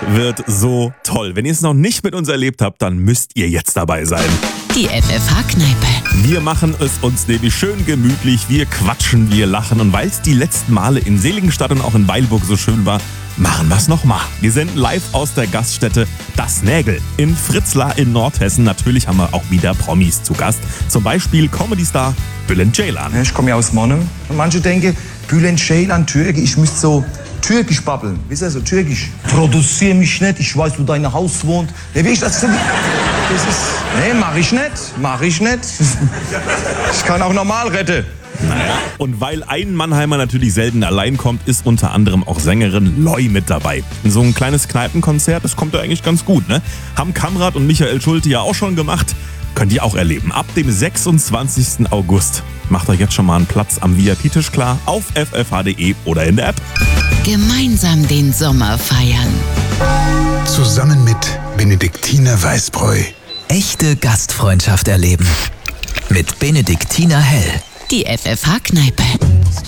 wird so toll. Wenn ihr es noch nicht mit uns erlebt habt, dann müsst ihr jetzt dabei sein. Die FFH-Kneipe. Wir machen es uns nämlich schön gemütlich, wir quatschen, wir lachen. Und weil es die letzten Male in Seligenstadt und auch in Weilburg so schön war, machen wir es nochmal. Wir senden live aus der Gaststätte Das Nägel in Fritzlar in Nordhessen. Natürlich haben wir auch wieder Promis zu Gast. Zum Beispiel Comedy-Star Bülent Ceylan. Ich komme ja aus Monum. Und manche denken, Bülent Ceylan, Türkisch, ich müsste so türkisch babbeln. Wisst ihr, so türkisch. Produzier mich nicht, ich weiß, wo dein Haus wohnt. Nee, wie ich das finde, nee, mach ich nicht. Ich kann auch normal retten. Naja, und weil ein Mannheimer natürlich selten allein kommt, ist unter anderem auch Sängerin Loi mit dabei. So ein kleines Kneipenkonzert, das kommt ja eigentlich ganz gut, ne? Haben Kamrat und Michael Schulte ja auch schon gemacht. Könnt ihr auch erleben. Ab dem 26. August. Macht euch jetzt schon mal einen Platz am VIP-Tisch klar auf ffh.de oder in der App. Gemeinsam den Sommer feiern. Zusammen mit Benediktiner Weißbräu. Echte Gastfreundschaft erleben. Mit Benediktiner Hell. Die FFH-Kneipe.